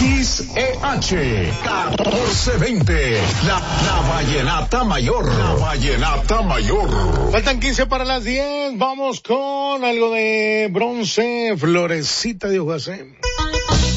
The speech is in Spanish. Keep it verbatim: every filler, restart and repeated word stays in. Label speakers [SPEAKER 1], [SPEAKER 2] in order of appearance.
[SPEAKER 1] X E H catorce veinte, la, la vallenata mayor, la vallenata mayor.
[SPEAKER 2] Faltan quince para las diez, vamos con algo de Bronce, Florecita de Ojasé.